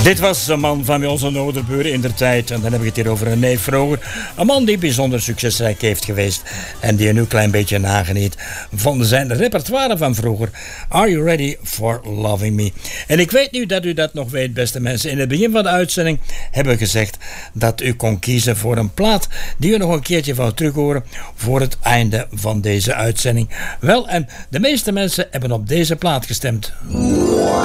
Dit was een man van onze Noorderburen in der tijd. En dan heb ik het hier over een neef Vroger. Een man die bijzonder succesrijk heeft geweest. En die nu een klein beetje nageniet van zijn repertoire van vroeger. Are you ready for loving me? En ik weet nu dat u dat nog weet, beste mensen. In het begin van de uitzending hebben we gezegd dat u kon kiezen voor een plaat die u nog een keertje wou terughoren voor het einde van deze uitzending. Wel, en de meeste mensen hebben op deze plaat gestemd.